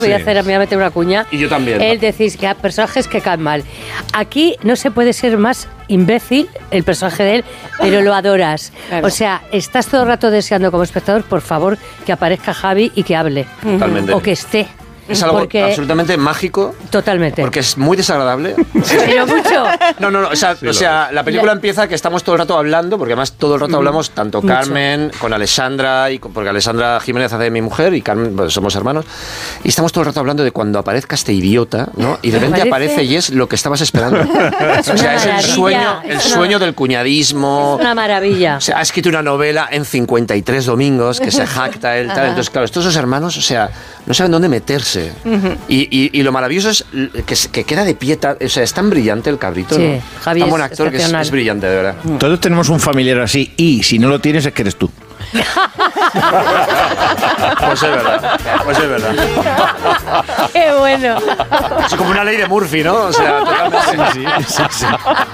voy a meter una cuña. Y yo también. Él decís que hay personajes que caen mal. Aquí no se puede ser más imbécil el personaje de él, pero lo adoras. Claro. O sea, estás todo el rato deseando como espectador, por favor, que aparezca Javi y que hable. Totalmente. O que esté. Es algo absolutamente mágico. Totalmente. Porque es muy desagradable. Pero mucho. No. O sea, la película empieza que estamos todo el rato hablando, porque además todo el rato hablamos, tanto Carmen, con Alessandra, porque Alessandra Jiménez hace de mi mujer y Carmen, pues somos hermanos, y estamos todo el rato hablando de cuando aparezca este idiota, ¿no? Y de repente aparece y es lo que estabas esperando. O sea, es el sueño del cuñadismo. Es una maravilla. O sea, ha escrito una novela en 53 domingos que se jacta él, tal. Entonces, claro, estos dos hermanos, o sea, no saben dónde meterse. Y lo maravilloso es que queda de pie, o sea, es tan brillante el cabrito, sí, ¿no? Javi, tan buen actor que es brillante, de verdad. Todos tenemos un familiar así y si no lo tienes es que eres tú. Pues es verdad. Qué bueno. Es como una ley de Murphy, ¿no? O sea, totalmente. Sí.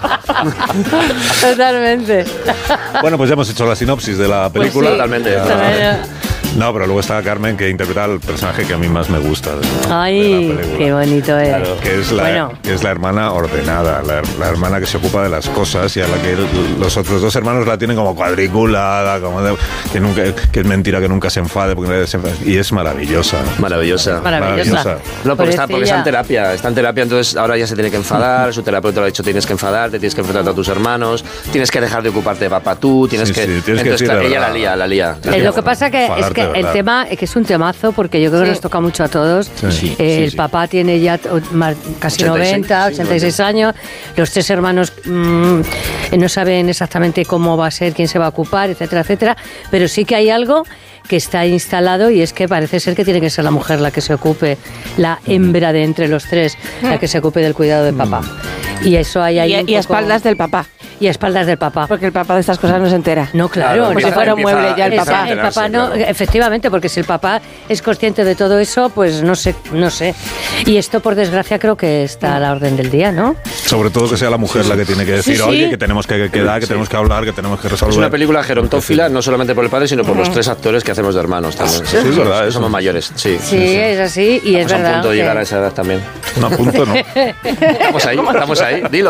Totalmente. Bueno, pues ya hemos hecho la sinopsis de la película. Pues sí, totalmente. No, pero luego está Carmen, que interpreta al personaje que a mí más me gusta. Ay, qué bonito es. Claro, que es la hermana ordenada, la hermana que se ocupa de las cosas y a la que los otros dos hermanos la tienen como cuadriculada, que es mentira que nunca se enfade, y es maravillosa. Maravillosa. No, porque está en terapia, entonces ahora ya se tiene que enfadar, su terapeuta le ha dicho tienes que enfadarte, tienes que enfrentar a tus hermanos, tienes que dejar de ocuparte de papá tú, tienes que... Entonces ella la lía. Lo que pasa es que el tema es que es un temazo porque yo creo que nos toca mucho a todos. El papá tiene ya casi 86 años, los tres hermanos no saben exactamente cómo va a ser, quién se va a ocupar, etcétera, etcétera, pero sí que hay algo que está instalado y es que parece ser que tiene que ser la mujer la que se ocupe, la hembra de entre los tres, la que se ocupe del cuidado de papá. Y eso hay ahí y a espaldas del papá. Y a espaldas del papá. Porque el papá de estas cosas no se entera. No, claro. Como si fuera un mueble ya el papá. El papá no, efectivamente, porque si el papá es consciente de todo eso, pues no sé. Y esto, por desgracia, creo que está a la orden del día, ¿no? Sobre todo que sea la mujer la que tiene que decir, oye, que tenemos que quedar, que tenemos que hablar, que tenemos que resolver. Es una película gerontófila, no solamente por el padre, sino por los tres actores que hacemos de hermanos también. Sí, es verdad. Somos mayores, sí. Es así y es verdad. Estamos a punto de llegar a esa edad también. No, a punto no. Estamos ahí. Dilo.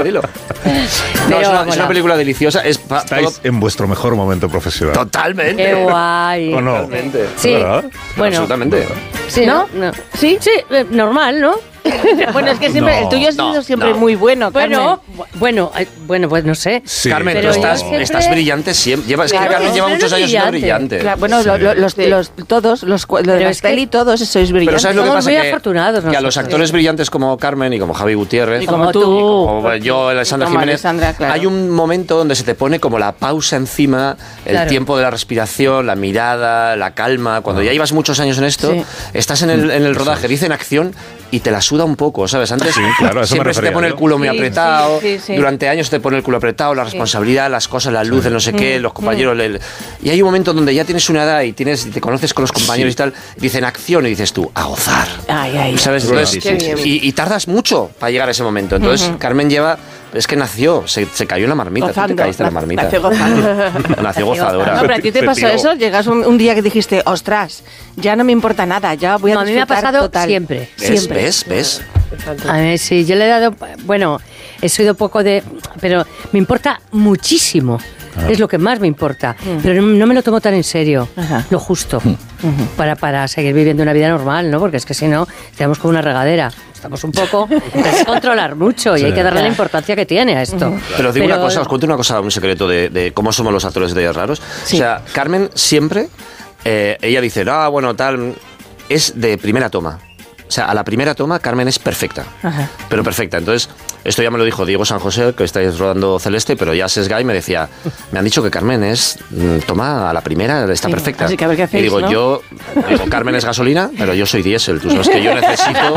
No, es una película deliciosa. Estáis en vuestro mejor momento profesional. Totalmente. Qué guay. ¿O no? Totalmente. Sí. ¿Verdad? Bueno. Absolutamente. Sí, ¿no? Sí, normal, ¿no? Bueno, es que siempre el tuyo ha sido siempre muy bueno. Bueno, pues no sé. Sí, Carmen, pero estás brillante siempre. Es que Carmen lleva muchos años siendo brillante. Claro, bueno, todos, los de Rastelli, todos sois brillantes. Pero ¿sabes lo que pasa? Muy afortunados que a los actores brillantes como Carmen y como Javi Gutiérrez, y como tú, como yo, Alessandra Jiménez, claro. hay un momento donde se te pone como la pausa encima, el tiempo de la respiración, la mirada, la calma. Cuando ya llevas muchos años en esto, estás en el rodaje, dicen acción y te la suda un poco, ¿sabes? Antes siempre se te pone el culo muy apretado, durante años te pone el culo apretado, la responsabilidad, las cosas, las luces, no sé qué, los compañeros. Y hay un momento donde ya tienes una edad y te conoces con los compañeros y tal, dicen acción y dices tú, a gozar. ¿Sabes? Entonces, y tardas mucho para llegar a ese momento. Entonces, Carmen lleva... Es que nació, se cayó en la marmita. Tú te caíste en la marmita. Nació gozadora. No, pero a ti te pasó eso. Llegas un día que dijiste, ostras, ya no me importa nada, ya voy a disfrutar. A mí me ha pasado total. siempre. ¿Ves? A mí sí, yo le he dado... Bueno, he sido poco de... Pero me importa muchísimo. Es lo que más me importa. Pero no me lo tomo tan en serio. Lo justo. Para seguir viviendo una vida normal, ¿no? Porque es que si no, estamos como una regadera. Estamos un poco... Hay que controlar mucho y hay que darle la importancia que tiene a esto. Pero digo una cosa, os cuento una cosa, un secreto de cómo somos los actores de raros. O sea, Carmen siempre... ella dice, bueno, tal... Es de primera toma. O sea, a la primera toma Carmen es perfecta. Pero perfecta. Entonces, esto ya me lo dijo Diego San José, que estáis rodando Celeste, pero ya Sesgay me decía, me han dicho que Carmen es toma a la primera, está perfecta. Así que a ver qué hacéis, y digo, ¿no? Carmen es gasolina, pero yo soy diésel. Tú sabes que yo necesito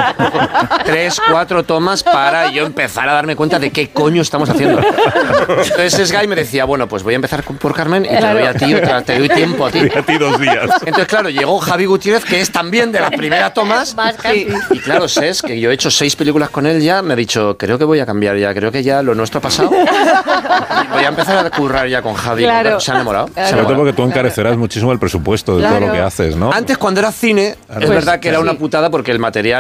3, 4 tomas para yo empezar a darme cuenta de qué coño estamos haciendo. Entonces Sesgay me decía, bueno, pues voy a empezar por Carmen y te doy a ti, te doy tiempo a ti. Y a ti 2 días. Entonces, claro, llegó Javi Gutiérrez, que es también de las primeras tomas. Y claro, Ses, que yo he hecho 6 películas con él ya, me ha dicho, creo que voy voy a cambiar ya, creo que ya lo nuestro ha pasado. Voy a empezar a currar ya con Javi. Claro. Se han enamorado. Sobre todo porque tú encarecerás muchísimo el presupuesto de todo lo que haces, ¿no? Antes, cuando era cine, es verdad que era una putada porque el material